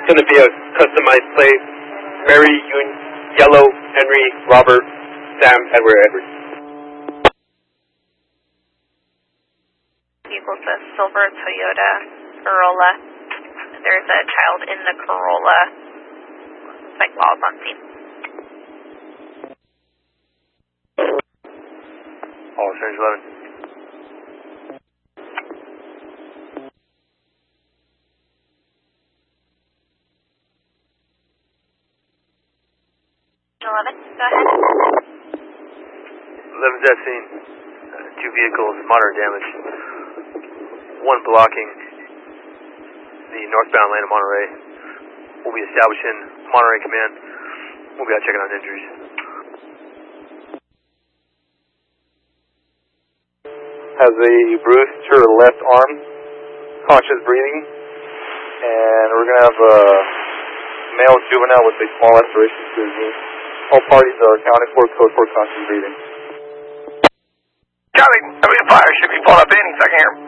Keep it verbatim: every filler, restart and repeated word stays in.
going to be a customized plate. Mary, Yun, Yellow, Henry, Robert, Sam, Edward, Edward. Equals a silver Toyota Corolla. There's a child in the Corolla. Looks like balls on scene. All Strange eleven. eleven, go ahead. eleven's at scene. Uh, two vehicles, moderate damage. One blocking the northbound lane of Monterey. We'll be establishing Monterey Command. We'll be out checking on injuries. Has a bruise to her left arm, conscious breathing, and we're going to have a male juvenile with a small laceration to his knee. All parties are accounted for, code for conscious breathing. Charlie, I mean, fire should be pulled up any second here.